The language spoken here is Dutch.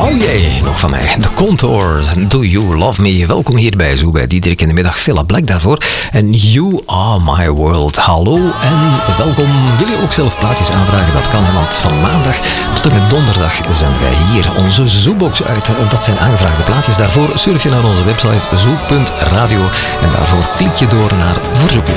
Oh jee, nog van mij. The Contours, Do You Love Me. Welkom hier bij Zo bij Diederik in de middag. Cilla Black daarvoor. En You Are My World. Hallo en welkom. Wil je ook zelf plaatjes aanvragen? Dat kan, want van maandag tot en met donderdag zenden wij hier onze Zoobox uit. Dat zijn aangevraagde plaatjes. Daarvoor surf je naar onze website zo.radio en daarvoor klik je door naar verzoekjes.